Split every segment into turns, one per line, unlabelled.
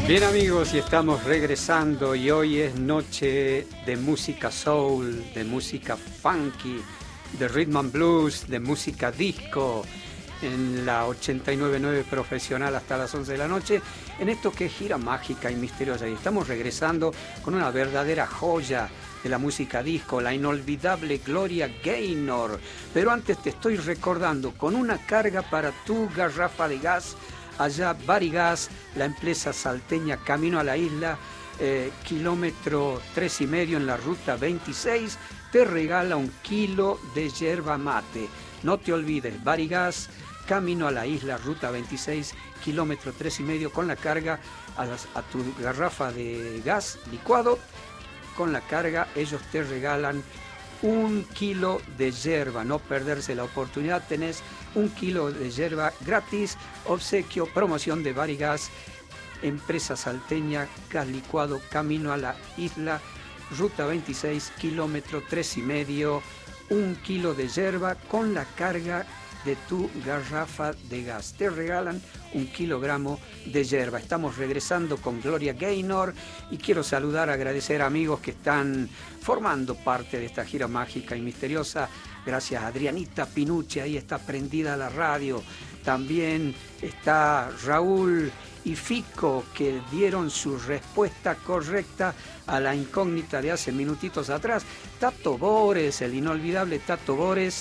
Bien amigos, y estamos regresando y hoy es noche de música soul, de música funky, de rhythm and blues, de música disco en la 89.9 profesional hasta las 11 de la noche, en esto que es gira mágica y misteriosa. Y estamos regresando con una verdadera joya de la música disco, la inolvidable Gloria Gaynor. Pero antes te estoy recordando, con una carga para tu garrafa de gas, allá Barigas, la empresa salteña, camino a la isla, kilómetro 3,5 en la ruta 26, te regala 1 kilo de yerba mate. No te olvides, Barigas, camino a la isla, ruta 26, kilómetro 3,5, con la carga a tu garrafa de gas licuado. Con la carga ellos te regalan 1 kilo de yerba. No perderse la oportunidad, tenés 1 kilo de yerba gratis, obsequio, promoción de Barigas, empresa salteña, gas licuado, camino a la isla, ruta 26, kilómetro 3,5, 1 kilo de yerba con la carga de tu garrafa de gas. Te regalan 1 kilogramo de yerba. Estamos regresando con Gloria Gaynor y quiero saludar, agradecer a amigos que están formando parte de esta gira mágica y misteriosa. Gracias a Adrianita Pinucci, ahí está prendida a la radio. También está Raúl y Fico, que dieron su respuesta correcta a la incógnita de hace minutitos atrás. Tato Bores, el inolvidable Tato Bores,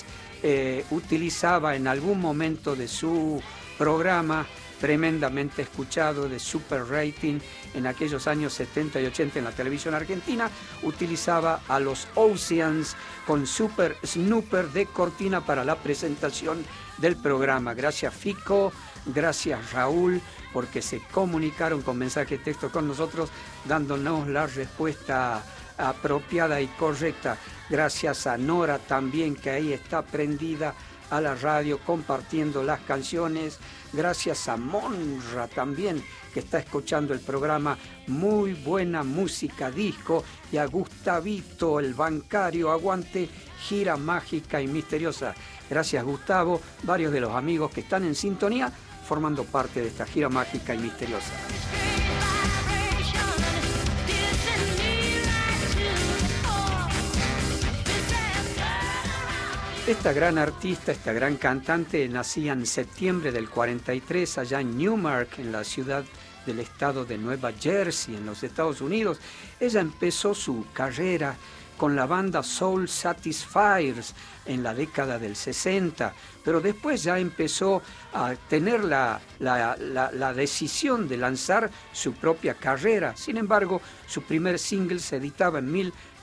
utilizaba en algún momento de su programa tremendamente escuchado de super rating en aquellos años 70 y 80 en la televisión argentina, utilizaba a los Oceans con Super Snooper de cortina para la presentación del programa. Gracias Fico, gracias Raúl, porque se comunicaron con mensaje de texto con nosotros dándonos la respuesta apropiada y correcta. Gracias a Nora también, que ahí está prendida a la radio compartiendo las canciones. Gracias a Monra también, que está escuchando el programa. Muy buena música disco. Y a Gustavito, el bancario, aguante gira mágica y misteriosa. Gracias Gustavo, varios de los amigos que están en sintonía formando parte de esta gira mágica y misteriosa. Esta gran artista, esta gran cantante, nacía en septiembre del 43 allá en Newmark, en la ciudad del estado de Nueva Jersey, en los Estados Unidos. Ella empezó su carrera con la banda Soul Satisfiers en la década del 60, pero después ya empezó a tener la decisión de lanzar su propia carrera. Sin embargo, su primer single se editaba en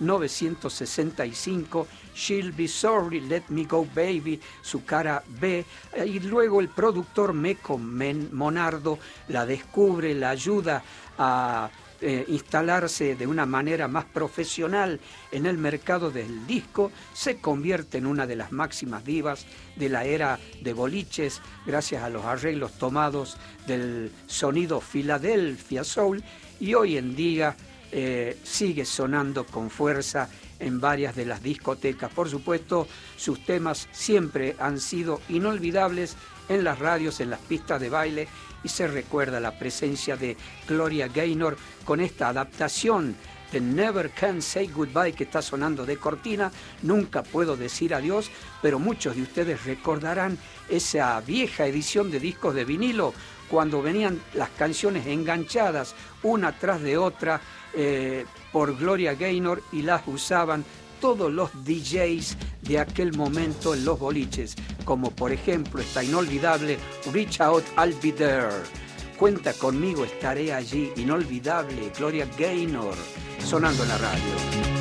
1965, She'll Be Sorry, Let Me Go Baby, su cara B, y luego el productor Meco Monardo la descubre, la ayuda a instalarse de una manera más profesional en el mercado del disco, se convierte en una de las máximas divas de la era de boliches, gracias a los arreglos tomados del sonido Philadelphia Soul, y hoy en día sigue sonando con fuerza en varias de las discotecas. Por supuesto, sus temas siempre han sido inolvidables en las radios, en las pistas de baile, y se recuerda la presencia de Gloria Gaynor con esta adaptación de Never Can Say Goodbye, que está sonando de cortina. Nunca puedo decir adiós, pero muchos de ustedes recordarán esa vieja edición de discos de vinilo, cuando venían las canciones enganchadas una tras de otra por Gloria Gaynor, y las usaban todos los DJs de aquel momento en los boliches, como por ejemplo esta inolvidable Reach Out, I'll Be There. Cuenta conmigo, estaré allí. Inolvidable Gloria Gaynor, sonando en la radio.